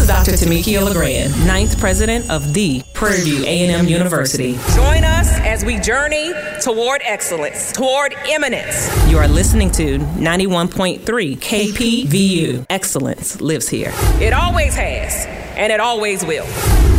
Dr. Tamika LeGrand, 9th President of the Prairie View A&M University. Join us as we journey toward excellence, toward eminence. You are listening to 91.3 KPVU. Excellence lives here. It always has, and it always will.